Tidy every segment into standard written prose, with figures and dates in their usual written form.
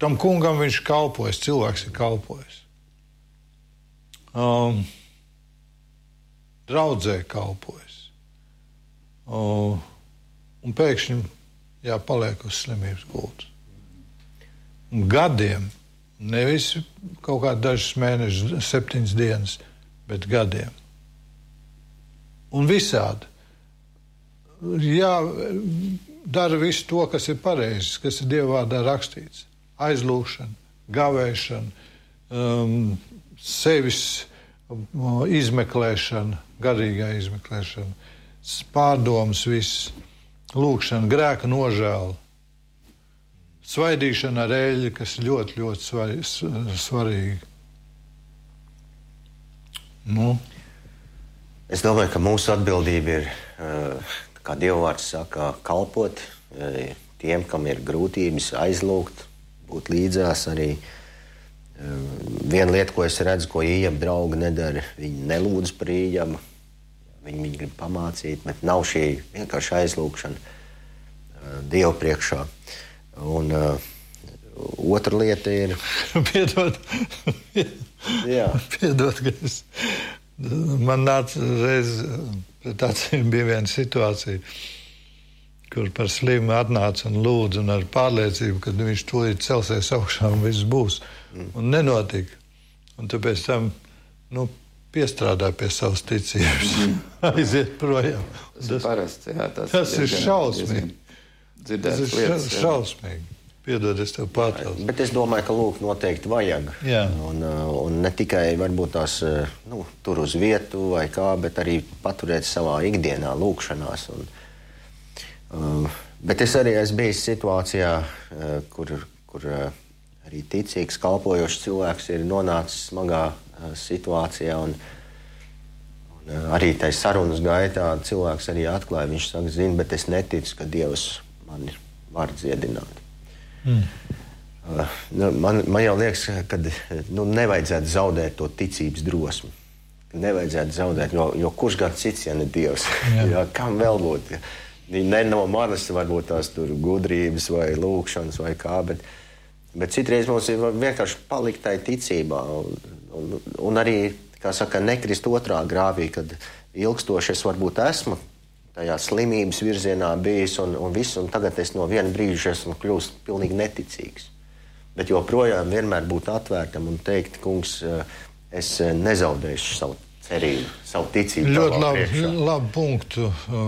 Tam kungam viņš kalpojas, cilvēks ir kalpojis. Draudzē kalpojas. Un pēkšņi paliek uz slimības gultas. Gadiem, nevis kaut kā dažus mēnešus, 7 dienas, bet gadiem. Un visādi. Dara visu to, kas ir pareizi, kas ir Dieva vārdā rakstīts. Aizlūgšana, gavēšana, sevis izmeklēšana, garīgā izmeklēšana, pārdomas viss, lūgšana, grēka nožēla, svaidīšana ar eļļu, kas ir ļoti, ļoti svarīgi. Es domāju, ka mūsu atbildība ir, kā Dieva vārds saka, kalpot tiem, kam ir grūtības, aizlūgt, būt līdzās arī. Viena lieta, ko es redzu, ko Ījaba draugi nedara, viņi nelūdz par Ījabu, viņi grib pamācīt, bet nav šī vienkārši aizlūgšana Dievu priekšā. Un otra lieta ir... Piedod, ka man nāca reiz, bija viena situācija, kur par slimu atnāca un lūdza un ar pārliecību, ka viņš tūlīt celsies augšā un viss būs. Un nenotika. Un tāpēc tam, piestrādā pie savas ticības. Aiziet projām. Tas ir parasts, jā. Tas ir šausmīgi. Tas ir šausmīgi. Piedod, es tev pārtraucu. Bet es domāju, ka lūgt noteikti vajag. Jā. Un ne tikai varbūt tās tur uz vietu vai kā, bet arī paturēt savā ikdienā lūgšanās. Bet es arī esmu bijis situācijā, kur arī ticīgs, kalpojošs cilvēks ir nonācis smagā situācijā. Un arī tai sarunas gaitā cilvēks arī atklāja, viņš saka, zini, bet es neticu, ka Dievs mani var dziedināt. Man jau liekas, ka nevajadzētu zaudēt to ticības drosmi. Nevajadzētu zaudēt, jo kurš gan cits, ja ne Dievs? Kam vēl būt? Ne no manas varbūt tās tur gudrības vai lūkšanas vai kā, bet citreiz mums ir vienkārši palikt tai ticībā. Un arī, kā saka, nekrist otrā grāvī, kad ilgstoši es varbūt esmu tajā slimības virzienā bijis un viss, un tagad es no viena brīža esmu kļūst pilnīgi neticīgs. Bet joprojām vienmēr būt atvērtam un teikt, kungs, es nezaudēšu savu cerību, savu ticību. Ļoti labu punktu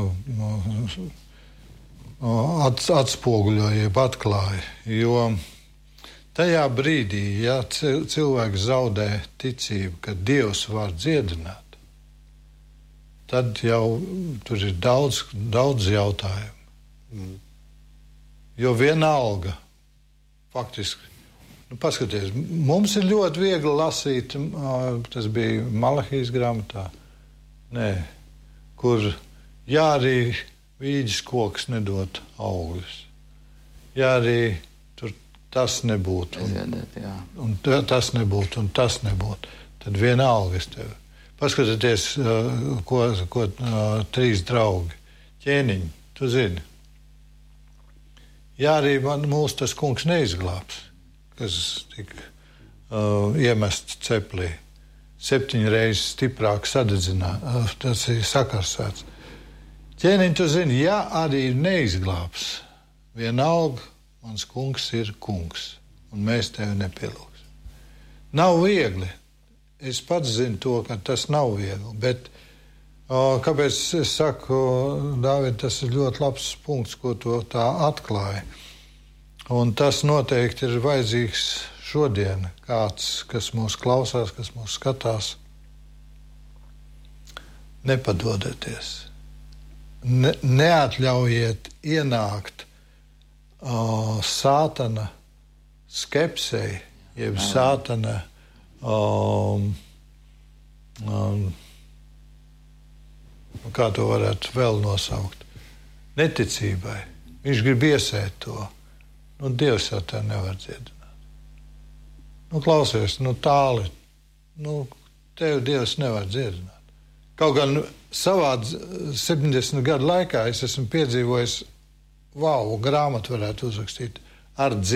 atspoguļoja, atklāja, jo tajā brīdī, ja cilvēks zaudē ticību, ka Dievs var dziedināt, tad jau tur ir daudz jautājumu. Jo vienalga, faktiski, paskaties, mums ir ļoti viegli lasīt, tas bija Malahijas grāmatā, kur arī vīģis koks nedot augļus. Arī tur tas nebūtu, un tas nebūtu, un tas nebūtu. Tad vienalga es tevi. Paskatieties, ko 3 draugi. Ķēniņi, tu zini. Arī mūs tas kungs neizglābs, kas tika iemests ceplī. 7 reizes stiprāk sadedzināt, tas ir sakarsēts. Ķēniņi, tu zini, arī neizglābs. Vienalga, mans kungs ir kungs, un mēs tevi nepielūgsim. Nav viegli. Es pats zinu to, ka tas nav viegli, bet kāpēc es saku, Dāvid, tas ir ļoti labs punkts, ko to tā atklāja. Un tas noteikti ir vajadzīgs šodien kāds, kas mūs klausās, kas mūs skatās. Nepadodieties. Neatļaujiet ienākt sātana skepsei, jeb sātana kā to varētu vēl nosaukt, neticībai. Viņš grib iesēt to. Dievs jau tev nevar dziedināt. Klausies, tāli. Tev Dievs nevar dziedināt. Kaut gan savā 70 gadu laikā es esmu piedzīvojis, grāmatu varētu uzrakstīt ar